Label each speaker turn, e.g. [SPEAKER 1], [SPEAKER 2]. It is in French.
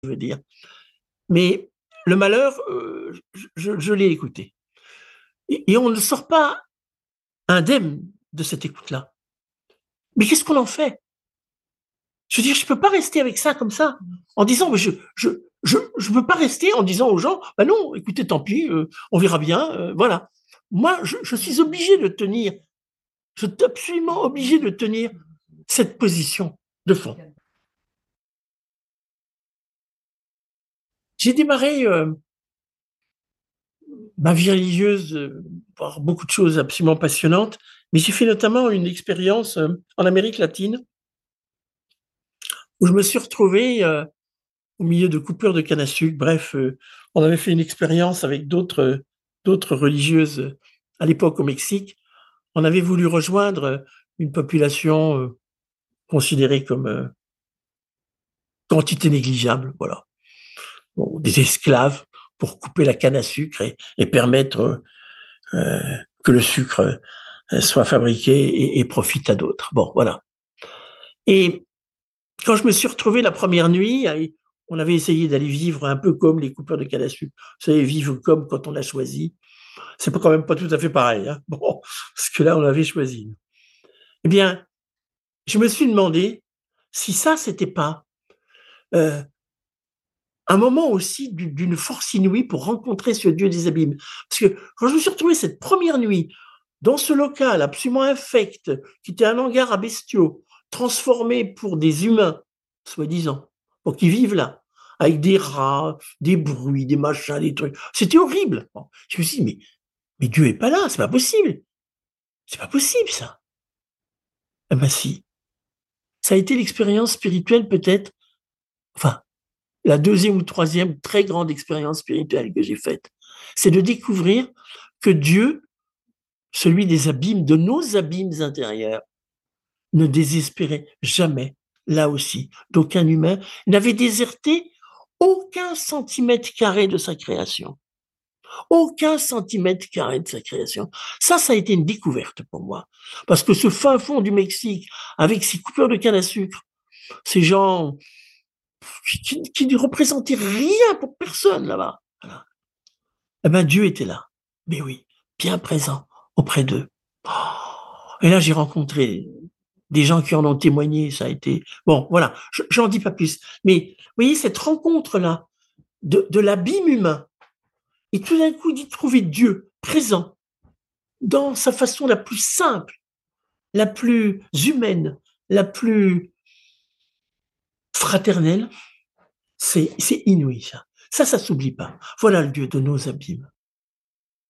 [SPEAKER 1] je veux dire. Mais le malheur, je l'ai écouté et on ne sort pas indemne de cette écoute-là. Mais qu'est-ce qu'on en fait? Je veux dire, je peux pas rester avec ça comme ça, en disant: «Mais je peux pas rester en disant aux gens: "Bah non, écoutez, tant pis, on verra bien", voilà». Moi, je suis obligé de tenir, je suis absolument obligé de tenir cette position de fond. J'ai démarré, ma vie religieuse, par beaucoup de choses absolument passionnantes, mais j'ai fait notamment une expérience, en Amérique latine où je me suis retrouvé, au milieu de coupures de canne à sucre. Bref, on avait fait une expérience avec d'autres religieuses, à l'époque au Mexique. On avait voulu rejoindre, une population, considérée comme, quantité négligeable, voilà. Bon, des esclaves pour couper la canne à sucre et permettre, que le sucre, soit fabriqué et profite à d'autres. Bon, voilà. Et quand je me suis retrouvé la première nuit, on avait essayé d'aller vivre un peu comme les coupeurs de canne à sucre. Vous savez, vivre comme quand on a choisi. C'est pas quand même pas tout à fait pareil, hein. Bon, parce que là, on avait choisi. Eh bien, je me suis demandé si ça, c'était pas, heu, un moment aussi d'une force inouïe pour rencontrer ce Dieu des abîmes. Parce que quand je me suis retrouvé cette première nuit dans ce local absolument infect, qui était un hangar à bestiaux, transformé pour des humains, soi-disant, pour qu'ils vivent là, avec des rats, des bruits, des machins, des trucs. C'était horrible. Bon, je me suis dit: «Mais Dieu est pas là, c'est pas possible. C'est pas possible ça». Eh ben si, ça a été l'expérience spirituelle peut-être, enfin, la deuxième ou troisième très grande expérience spirituelle que j'ai faite. C'est de découvrir que Dieu, celui des abîmes, de nos abîmes intérieurs, ne désespérait jamais, là aussi, d'aucun humain, n'avait déserté aucun centimètre carré de sa création. Aucun centimètre carré de sa création. Ça a été une découverte pour moi. Parce que ce fin fond du Mexique, avec ses coupeurs de canne à sucre, ces gens qui ne représentaient rien pour personne là-bas. Voilà. Eh ben, Dieu était là. Mais oui, bien présent auprès d'eux. Oh. Et là, j'ai rencontré des gens qui en ont témoigné, ça a été bon, voilà, j'en dis pas plus. Mais vous voyez cette rencontre-là de l'abîme humain et tout d'un coup d'y trouver Dieu présent dans sa façon la plus simple, la plus humaine, la plus fraternelle, c'est inouï ça. Ça s'oublie pas. Voilà le Dieu de nos abîmes.